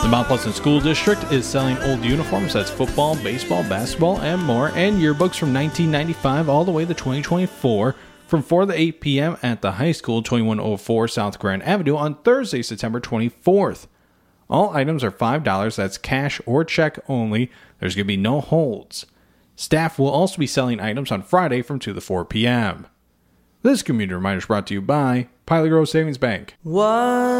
The Mount Pleasant School District is selling old uniforms. That's football, baseball, basketball, and more. And yearbooks from 1995 all the way to 2024 from 4 to 8 p.m. at the high school, 2104 South Grand Avenue on Thursday, September 24th. All items are $5. That's cash or check only. There's going to be no holds. Staff will also be selling items on Friday from 2 to 4 p.m. This community reminder is brought to you by Pilot Grove Savings Bank. What?